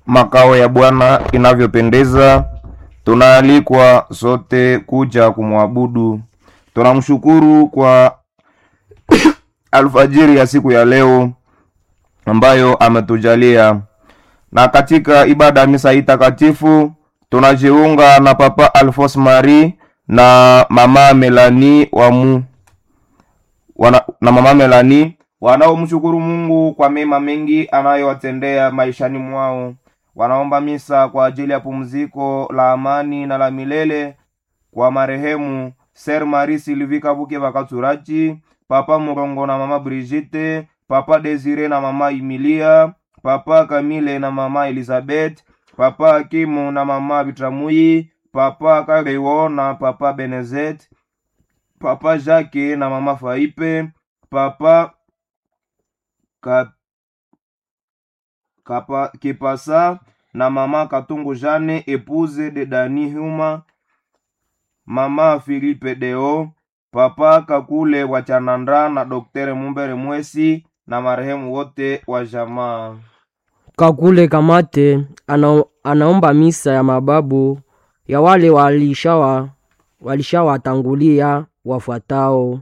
makao ya Bwana inavyopendeza. Tunaalikwa sote kuja kumwabudu. Tunamshukuru kwa alfajiri ya siku ya leo ambayo ametujalia. Na katika ibada ya misa hii takatifu tunajiunga na Papa Alphonse Marie na Mama Melanie Mama Melanie wanaomshukuru Mungu kwa mema mengi anayowatendea maishani mwao. Wanaomba misa kwa ajili ya pumziko la amani na la milele kwa marehemu Sir Marie Sylvie Kabuke Bakaturachi, Papa Murongo na Mama Brigitte, Papa Desire na Mama Emilia, Papa Camille na Mama Elizabeth, Papa Akimu na Mama Bitramui, Papa Karewo na Papa Benezet, Papa Jacques na Mama Faipe, Papa Kipasa na Mama Katungu Jane, épouse de Dani Huma, Mama Philippe Deo, Papa Kakule Wachanandra na Dr. Mumbere Mwesi na marehemu wote wa jamaa. Kakule Kamate anaomba misa ya mababu ya wale walishawatangulia wafuatao: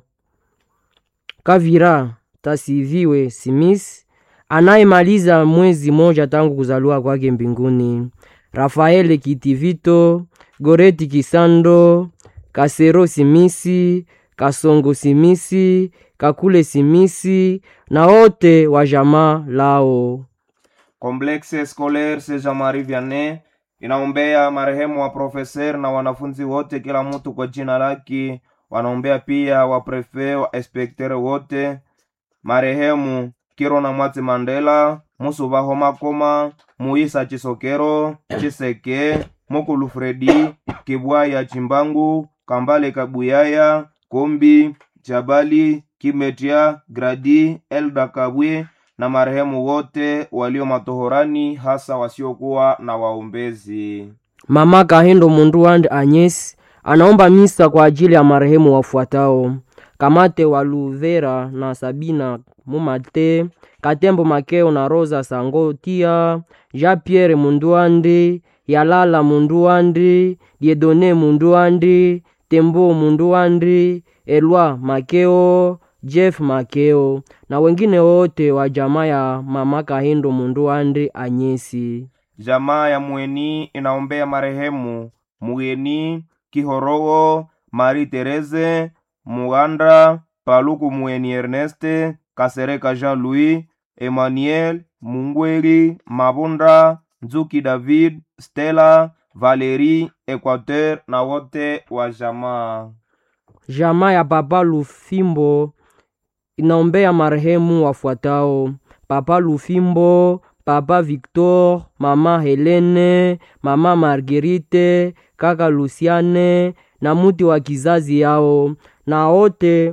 Kavira Tasiviwe Simis anayemaliza mwezi moja tangu kuzaliwa kwake mbinguni, Rafael Kitivito, Goreti Kisando, Kasero Simisi, Kasongo Simisi, Kakule Simisi na wote wa jamaa lao. Complexe Scolaire Saint Jean-Marie Vianney inaombea marehemu wa professeur na wanafunzi wote, kila mtu kwa jina lake. Wanaombea pia wa prefet wa inspecteur wote, marehemu Kirona Mwati Mandela, Musubaho Makoma, Muisa Chisokero, Chiseke, Mukulu Fredi, Kibwaya Chimbangu, Kambale Kabuyaya, Kombi, Jabali, Kimetia, Gradi, Elda Kabwe na marehemu wote walio matohorani, hasa wasiokuwa na waombezi. Mama Kahindo Munduand Agnes anaomba misa kwa ajili ya marehemu wafuatao: Kamate Waluvera na Sabina Mumate, Katembo Makeo na Rosa Sangotia, Jean-Pierre Munduandi, Yalala Munduandi, Diedone Munduandi, Tembo Munduandi, Elwa Makeo, Jeff Makeo na wengine wote wa jamaa ya Mama Kahindo Munduandi Anyesi. Jamaa ya Mueni inaombea marehemu Mueni Kihorowo, Marie Therese Muganda, Paluku Mueni Erneste, Kasereka Jean-Louis, Emmanuel Mungweri, Mabunda, Nzuki David, Stella, Valerie, Equateur na wote wa jamaa. Jamaa ya Papa Lufimbo inaombea marehemu wafuatao: Papa Lufimbo, Papa Victor, Mama Helene, Mama Marguerite, Kaka Luciane na muti wa kizazi yao na wote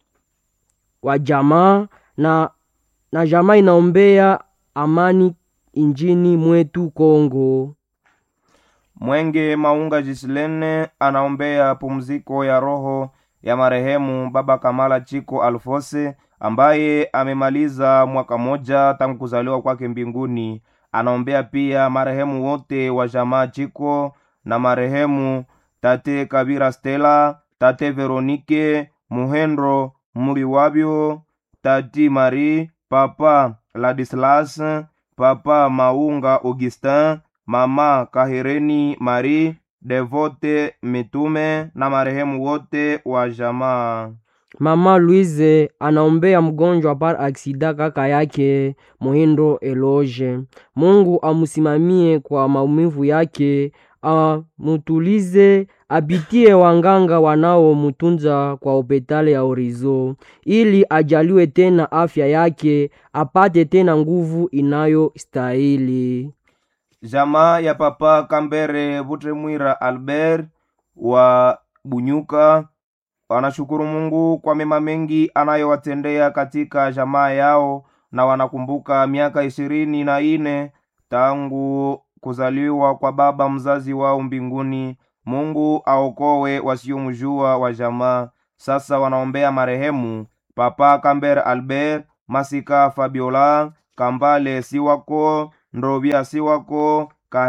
wa jamaa. Na jamaa inaombea amani injini mwetu Kongo. Mwenge Maunga Jisilene anaombea pumziko ya roho ya marehemu Baba Kamala Chiko Alfose ambaye amemaliza mwaka moja tangu kuzaliwa kwake mbinguni. Anaombea pia marehemu wote wa jamaa Chiko na marehemu Tate Kabira Stella, Tate Veronike Muhendro Muriwabio, Tati Marie, Papa Ladislas, Papa Maunga Augustin, Mama Kahireni Marie, Devote Mitume na marehemu wote wa jamaa. Mama Louise anaombea mgonjwa par aksida kaka yake Muhindo Eloge. Mungu amusimamie kwa maumivu yake, amutulize, abitie wanganga wanao mutunza kwa hospitali ya Orizo, ili ajaliwe tena afya yake, apate tena nguvu inayostahili. Jamaa ya Papa Kambere Butremwira Albert wa Bunyuka wanashukuru Mungu kwa mema mengi anayowatendea katika jamaa yao, na wanakumbuka miaka 24 tangu kuzaliwa kwa baba mzazi wao mbinguni. Mungu aokoe wasiomjua wa jamaa. Sasa wanaombea marehemu Papa Kambere Albert, Masika Fabiola, Kambale Siwako, Ndobiasi wako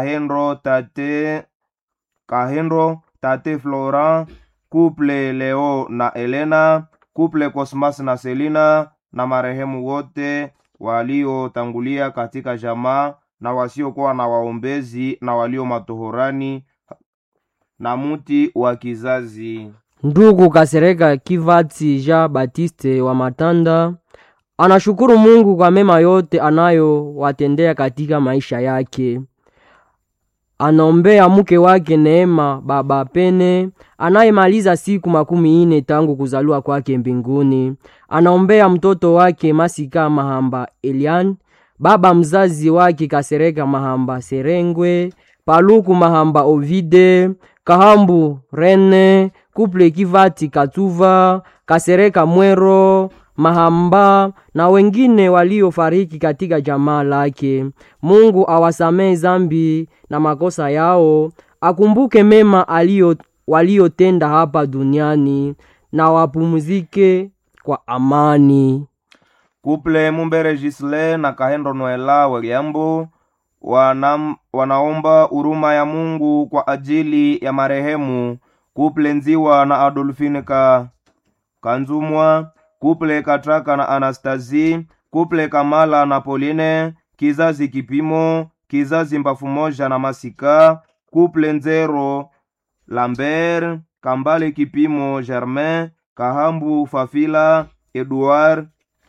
Kahendo tate Florent, couple Leo na Elena, couple Cosmas na Selina, na marehemu wote waliotangulia katika jamaa na wasiokuwa na waombezi na walio matohorani na muti wa kizazi. Ndugu Kasereka Kivati Jean Baptiste wa Matanda anashukuru Mungu kwa mema yote anayowatendea katika maisha yake. Anaombea mke wake Neema Baba Pene anayemaliza siku 40 tangu kuzaliwa kwake mbinguni. Anaombea mtoto wake Masika Mahamba Elian, baba mzazi wake Kasereka Mahamba Serengwe, Paluku Mahamba Ovide, Kahambu Rene, Couple Kivati Katuva, Kasereka Mwero Mahamba na wengine waliofariki katika jamaa lake. Mungu awasamehe zambi na makosa yao, akumbuke mema waliotenda hapa duniani na wapumzike kwa amani. Couple Mumbere Gisle na Kahendo Noela Weliambo wanaomba huruma ya Mungu kwa ajili ya marehemu Couple Nziwa na Adolfine Kanzumwa, Couple Katraka na Anastasie, Couple Kamala na Pauline, kizazi Kipimo, kizazi Mbafu Moja na Masika, Couple Nzero Lambert, Kambale Kipimo Germain, Kahambu Fafila Edouard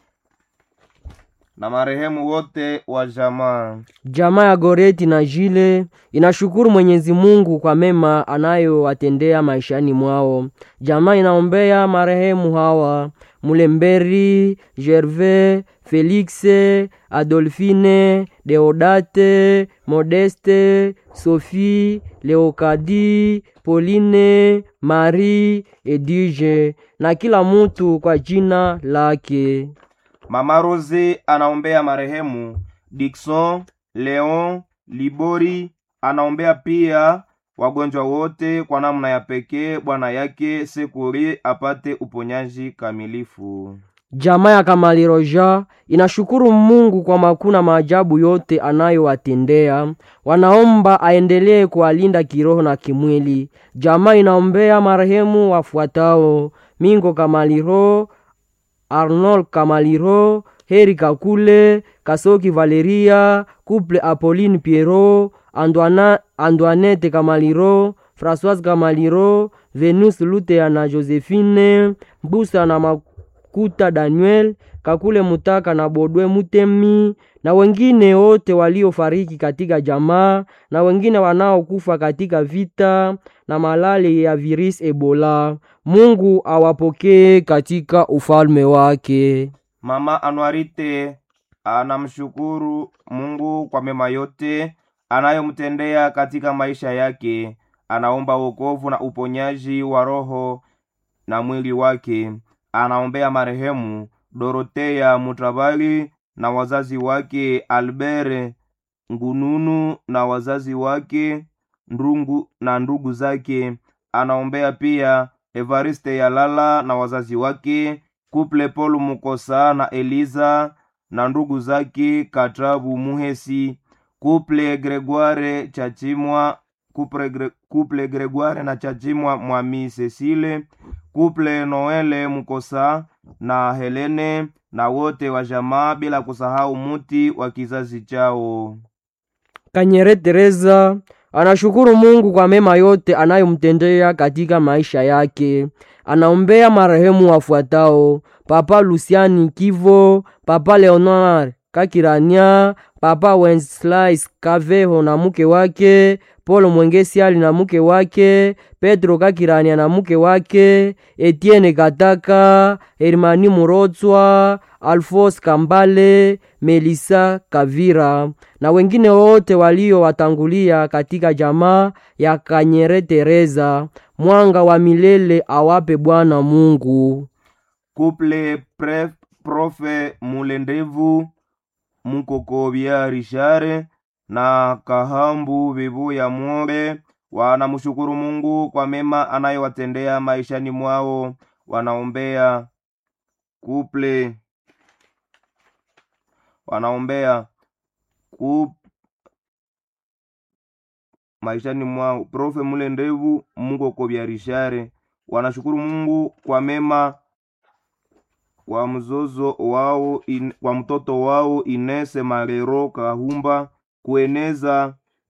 na marehemu wote wa jamaa. Jamaa ya Goreti na Jile inashukuru Mwenyezi Mungu kwa mema anayowatendea maishani mwao. Jamaa inaombea marehemu hawa: Mulemberi, Gervais, Felix, Adolfine, Deodate, Modeste, Sophie, Leokadi, Pauline, Marie, Edije na kila mtu kwa jina lake. Mama Rose anaombea marehemu Dixon, Leon, Libori. Anaombea pia wagonjwa wote kwa namna ya pekee bwana yake Sekuri apate uponyaji kamilifu. Jamaa ya Kamali Roja inashukuru Mungu kwa makuna maajabu yote anayowatendea. Wanaomba aendelee kuwalinda kiroho na kimwili. Jamaa inaombea marehemu wafuatao: Mingo Kamaliro, Arnold Kamaliro, Heri Kakule, Kasoki Valeria, Couple Apolline Pierrot, Antoinette Kamaliro, Françoise Kamaliro, Venus Lutea na Josephine, Busa na Makuta Daniel, Kakule Mutaka na Bodwe Mutemi na wengine wote waliofariki katika jamaa na wengine wanaokufa katika vita na malali ya virus Ebola. Mungu awapokee katika ufalme wake. Mama Anuarite anamshukuru Mungu kwa mema yote anayomtendea katika maisha yake. Anaomba wokovu na uponyaji wa roho na mwili wake. Anaombea marehemu Dorothea Mutrabali na wazazi wake, Albert Ngununu na wazazi wake, ndugu zake. Anaombea pia Evariste Yalala na wazazi wake, Couple Paul Mukosa na Eliza na ndugu zake Katrabu Muhesi, Couple Gregoire Chachimwa, Couple Gregoire na Chachimwa Mwami Cecile, Couple Noele Mukosa na Helene na wote wa jamaa, bila kusahau muti wa kizazi chao. Kanyere Teresa anashukuru Mungu kwa mema yote anayomtendea katika maisha yake. Anaombea marehemu wafuatao: Papa Luciani Kivo, Papa Leonard Kakirania, Papa Wenceslais Kaveho na mke wake, Paul Mwengesiali na mke wake, Pedro Kakirania na mke wake, Etienne Kataka, Hermani Murotswa, Alphonse Kambale, Melissa Kavira na wengine wote walio watangulia katika jamaa ya Kanyere Teresa. Mwanga wa milele awape Bwana Mungu. Couple Profe Mulendevu Mukokobia Richard na Kahambu Bibu ya Mwore wanamshukuru Mungu kwa mema anayowatendea maishani mwao. Wanaombea maishani mwao. Profe Mule Ndevu Mungu Kobya Rishare wanashukuru Mungu kwa mema kwa mzozo wao kwa mtoto wao Inese Marero Kahumba kueneza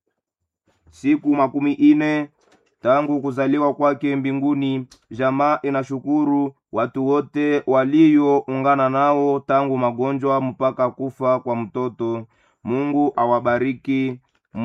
siku 40 tangu kuzaliwa kwake mbinguni. Jamaa inashukuru watu wote walioungana nao tangu magonjwa mpaka kufa kwa mtoto. Mungu awabariki,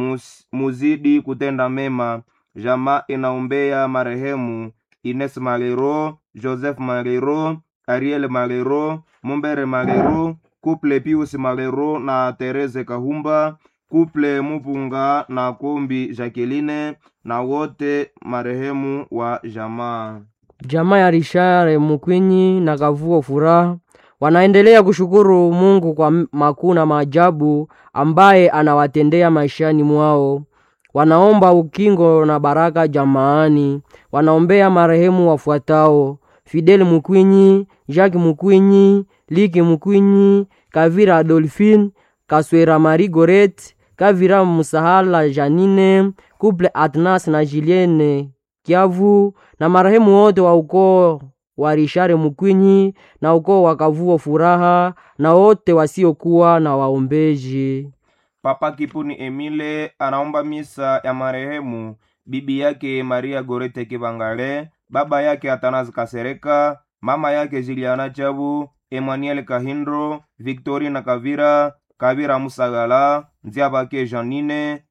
muzidi kutenda mema. Jamaa inaombea marehemu Ines Malero, Joseph Malero, Ariel Malero, Mumbere Malero, couple Pius Malero na Therese Kahumba, couple Mupunga na Kombi Jacqueline na wote marehemu wa jamaa. Jamaa ya Richard Mukwinyi na Kavuo Furaha wanaendelea kushukuru Mungu kwa makuu na maajabu ambaye anawatendea maishani mwao. Wanaomba ukingo na baraka jamaani. Wanaombea marehemu wafuatao: Fidel Mukwinyi, Jacques Mukwinyi, Liki Mukwinyi, Kavira Adolphine, Kaswera Marie Goret, Kavira Musahala Janine, couple Atnas na Julienne Kiavu, na marehemu wote wa ukoo wa Richard Mukwinyi na ukoo wa Kavuo Furaha na wote wasiokuwa na waombeji. Papa Kipuni Emile anaomba misa ya marehemu bibi yake Maria Gorete Kibangale, baba yake Atanazi Kasereka, mama yake Juliana Chabu, Emmanuel Kahindro, Victorina Kavira, Kavira Musagala, Nziabake Janine,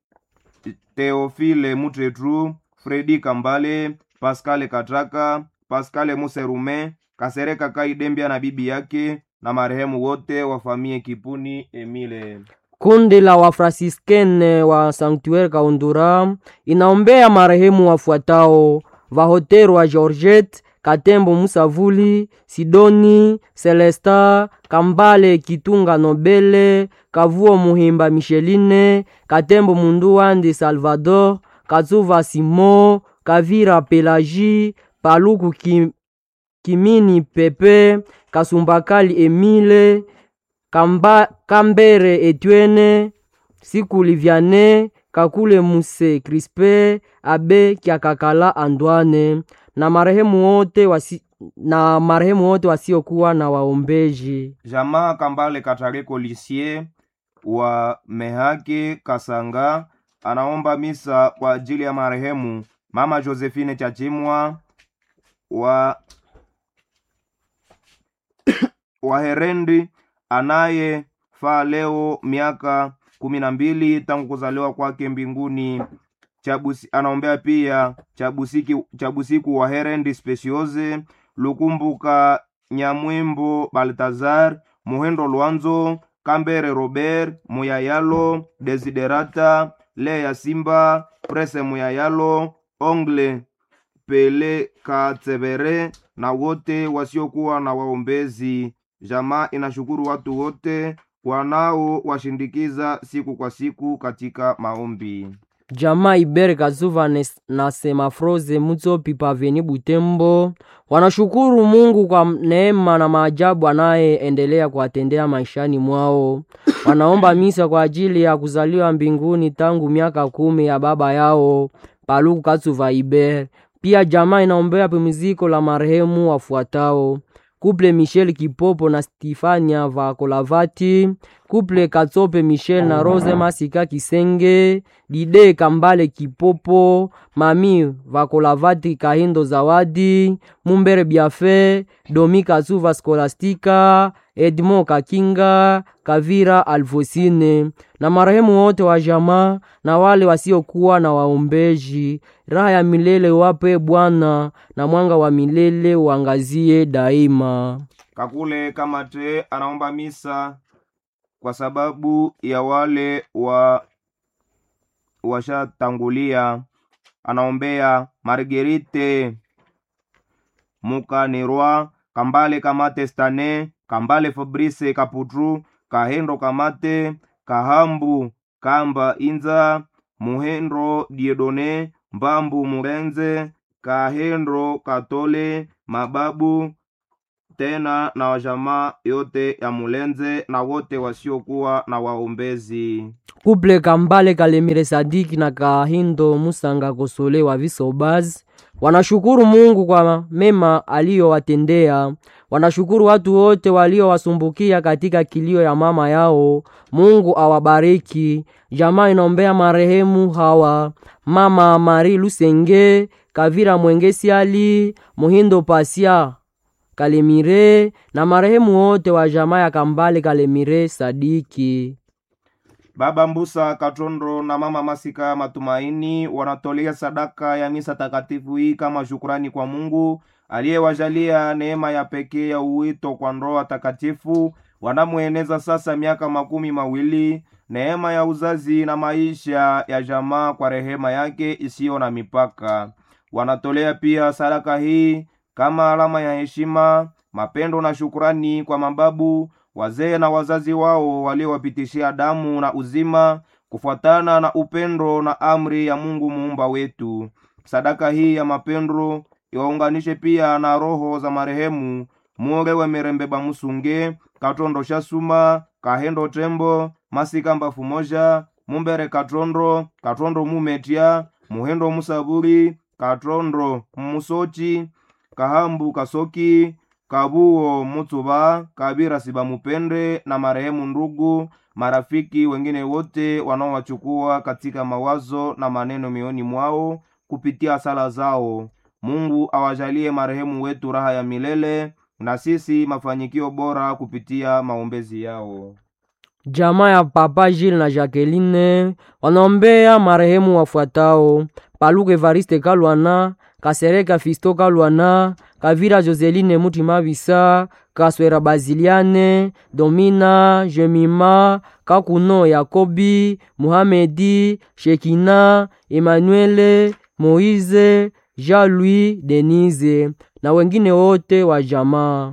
Theophile Mutretru, Fredi Kambale, Pascal Katraka, Pascal Muserume, Kasereka Kaidembia na bibi yake na marehemu wote wa familia Kipuni Emile. Kundi la Wafransiskene wa Sanctuaire Kaundura inaombea marehemu wafuatao: Vahotero wa Georgette, Katembo Musavuli, Sidoni, Celesta, Kambale Kitunga Nobele, Kavuo Muhimba Micheline, Katembo Munduandi Salvador, Kazuva Simon, Kavira Pelagie, Paluku Kimini Pepe, Kasumbakali Emile, Kambere Etwene, Sikuli Viane, Kakule Muse Crispe, Abe Kiakakala Andwane na marehemu wote wasiokuwa na waombeji. Jamaa Kambale Katareko Lisie wa Mehake Kasanga anaomba misa kwa ajili ya marehemu Mama Josephine Chachimwa wa Herendi anaye leo miaka 12 tangu kuzaliwa kwake mbinguni. Anaombea pia Chabusiku wa Herendi Speciose, Lukumbuka Nyamwimbo Baltazar, Muhendo Luanzo, Kambere Robert, Muyayalo, Desiderata, Leya Simba, Prese Muyayalo, Ongle Pele Katsebere na wote wasiokuwa na waombezi. Jamaa inashukuru watu wote wanao washindikiza siku kwa siku katika maombi. Jamaa Ibere Kazuva na Semafroze Mutsopi Paveni Butembo wanashukuru Mungu kwa neema na maajabu anayeendelea kuwatendea maishani mwao. Wanaomba misa kwa ajili ya kuzaliwa mbinguni tangu miaka 10 ya baba yao Paluku Kazuva Ibere. Pia jamaa inaombea pumziko la marehemu wafuatao: couple Michel Kipopo na Stefania Vakolavati, couple Katsope Michel na Rose Masika Kisenge, Dide Kambale Kipopo, Mami Vakolavati Kahindo Zawadi, Mumbere Biafe, Domi Katsuva Skolastika, Edmo Kakinga, Kavira Alfosine na marehemu wote wa jamaa na wale wasiokuwa na waombeji. Raha ya milele wape Bwana na mwanga wa milele uangazie daima. Kakule Kamate anaomba misa kwa sababu ya wale washatangulia. Anaombea Marguerite Mukanirwa, Kambale Kamate Stane, Kambale Fabrice Kaputru, Kahendo Kamate, Kahambu Kamba Inza, Muhendro Diedone, Mbambu Murenze, Kahendo Katole, Mababu tena na wajamaa yote ya Mulenze na wote wasiokuwa na waombezi. Kuple Kambale Kalemire Sadiki na Kahindo Musanga Kosole wa Visobaz wanashukuru Mungu kwa mema aliyowatendea. Wanashukuru watu wote waliowasumbukia katika kilio ya mama yao. Mungu awabariki. Jamaa inaombea marehemu hawa: Mama Marie Lusenge, Kavira Mwengesi Ali, Muhindo Pasia Kalemire na marehemu wote wa jamaa ya Kambale Kalemire Sadiki. Baba Mbusa Katondo na Mama Masika Matumaini wanatolea sadaka ya misa takatifu hii kama shukrani kwa Mungu aliyewajalia neema ya pekee ya uwito kwa ndoa takatifu. Wanamueneza sasa miaka 20 neema ya uzazi na maisha ya jamaa kwa rehema yake isiyo na mipaka. Wanatolea pia sadaka hii kama alama ya heshima, mapendo na shukrani kwa mababu, wazee na wazazi wao waliowapitishia damu na uzima kufuatana na upendo na amri ya Mungu muumba wetu. Sadaka hii ya mapendo iwaunganishe pia na roho za marehemu Muorewe Merembeba Musunge, Katondo Shasuma, Kahendo Tembo, Masika Mbafu Moja, Mumbere Katondo, Katondo Mumetia, Muhendo Musaburi, Katondo Musochi, Kahambu Kasoki, Kabuo Mutuba, Kabira Sibamupende na marehemu ndugu, marafiki wengine wote wanaowachukua katika mawazo na maneno mioni mwao kupitia sala zao. Mungu awajalie marehemu wetu raha ya milele na sisi mafanyikio bora kupitia maombezi yao. Jamaa ya Papa Gilles na Jacqueline wanaombea marehemu wafuatao: Paluke Evariste Kalwana, Kasereka Fisto Kalwana, Kavira Joseline Mutima Bisa, Kaswera Baziliane, Domina, Jemima, Kakuno Yakobi, Muhamedi, Shekina, Emmanuel, Moise, Jean-Louis, Denise na wengine wote wa jamaa.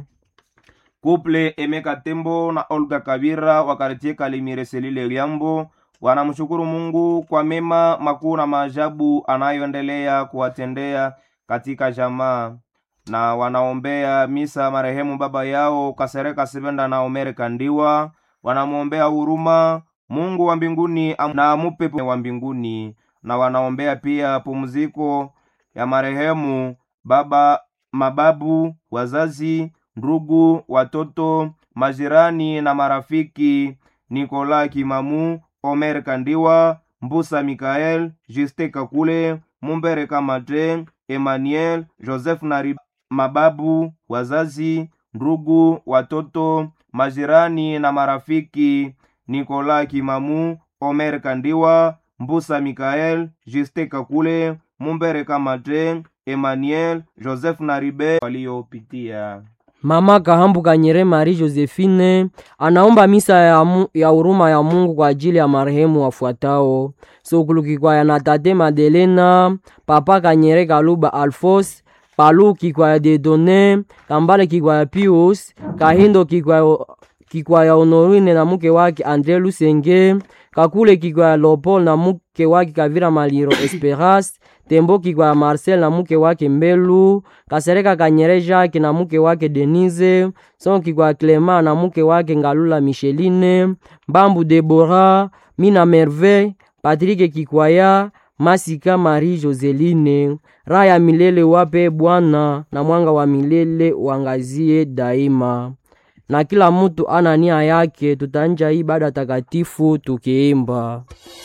Kuple Emeka Tembo na Olga Kabira wa Kartie Kalemire Selile Liambo wanamshukuru Mungu kwa mema makuu na maajabu anayoendelea kuwatendea katika jamaa, na wanaombea misa marehemu baba yao Kasereka Sibenda na Omere Kandiwa. Wanamuombea huruma Mungu wa mbinguni na amupe wa mbinguni, na wanaombea pia pumziko ya marehemu baba, mababu, wazazi, ndugu, watoto, majirani na marafiki: Nikola Kimamu, Omer Kandiwa, Mbusa Mikael, Juste Kakule, Mumbere Kamate, Emmanuel, Joseph Nari. Mababu, wazazi, ndugu, watoto, majirani na marafiki: Nikola Kimamu, Omer Kandiwa, Mbusa Mikael, Juste Kakule, Mumbere Kamate, Emmanuel, Joseph Naribe waliopitia. Mama Kahambu Kanyere Marie Josephine anaomba misa ya huruma ya Mungu kwa ajili ya marehemu wafuatao: Sokulu Kikwaya na Tate Madelena, Papa Kanyere Kaluba Alphonse, Palu Kikwaya Dedone, Kambale Kikwaya Pius, Kahindo Kikwaya Honorine na mke wake Andre Lusenge, Kakule Kikwaya Lopol na mke wake Kavira Maliro Esperance, Tembo Kikwaya Marcel na mke wake Mbelu, Kasereka Kanyere Jacques na mke wake Denise, Son Kikwaya Clement na mke wake Ngalula Micheline, Mbambu Deborah, Mina Merveille, Patrick Kikwaya, Masika Marie Joseline. Raya milele wape Bwana na mwanga wa milele wangazie daima. Na kila mtu ana nia yake. Tutanja ibada takatifu tukiimba.